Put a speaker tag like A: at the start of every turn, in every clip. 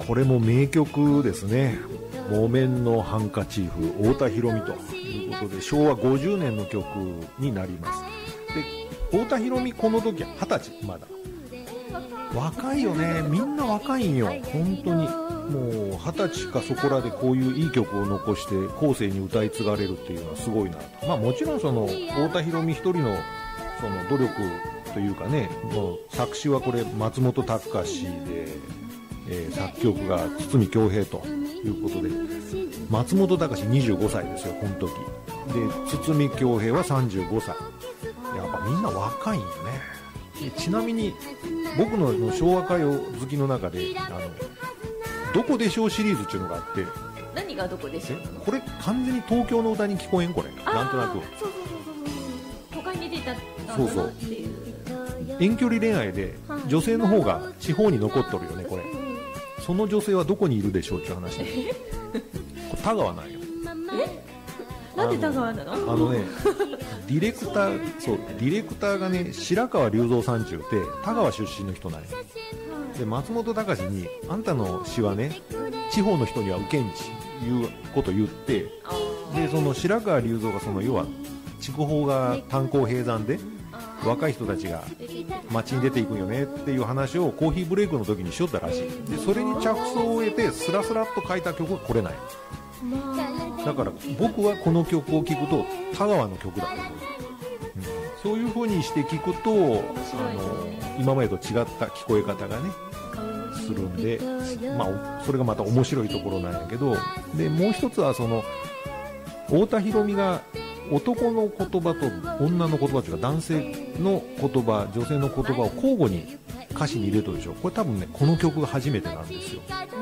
A: これも名曲ですね。木綿のハンカチーフ、太田裕美ということで昭和50年の曲になります。で、太田裕美この時は20歳、まだ若いよね。みんな若いんよ本当に。もう20歳かそこらでこういういい曲を残して後世に歌い継がれるっていうのはすごいなと。まあもちろんその太田裕美一人のその努力というかね、もう作詞はこれ松本隆で、作曲が堤恭平ということで、松本隆25歳ですよこの時で、堤恭平は35歳。やっぱみんな若いんよね。ちなみに僕の昭和歌謡好きの中でどこでしょうシリーズっていうのがあって。
B: 何がどこでしょう？
A: これ完全に東京の歌に聞こえんこれ。なんとなく
B: そう都会に出たんだなっていう。
A: 遠距離恋愛で女性の方が地方に残っとるよねこれ。その女性はどこにいるでしょうっていう話でこれ田川なんよ。
B: なんで田川なの？
A: ディレクターがね白川龍三さんちゅうて田川出身の人なんよ。で松本隆にあんたの詩はね地方の人には受けんちいうこと言って、でその白川龍三がその要は筑豊が炭鉱閉山で若い人たちが街に出ていくんよねっていう話をコーヒーブレイクの時にしよったらしい。でそれに着想を得てスラスラっと書いた曲がこれない。だから僕はこの曲を聴くと田川の曲だと思う、そういう風にして聴くと今までと違った聞こえ方がねするんで、まあそれがまた面白いところなんやけど、でもう一つはその太田裕美が男の言葉と女の言葉というか男性の言葉女性の言葉を交互に歌詞に入れとるでしょ。これ多分ねこの曲が初めてなんですよ。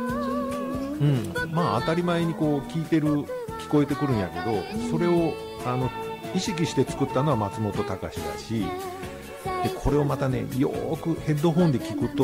A: まあ当たり前にこう聞いてる聞こえてくるんやけど、それを意識して作ったのは松本隆だし、でこれをまたねよーくヘッドホンで聞くと